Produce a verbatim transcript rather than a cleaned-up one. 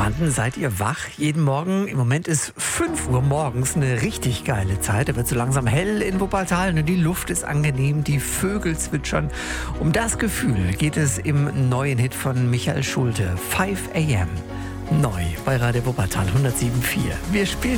Wann seid ihr wach? Jeden Morgen. Im Moment ist fünf Uhr morgens eine richtig geile Zeit. Da wird so langsam hell in Wuppertal. Die Luft ist angenehm, die Vögel zwitschern. Um das Gefühl geht es im neuen Hit von Michael Schulte. five a m. Neu bei Radio Wuppertal hundertsieben Komma vier. Wir spielen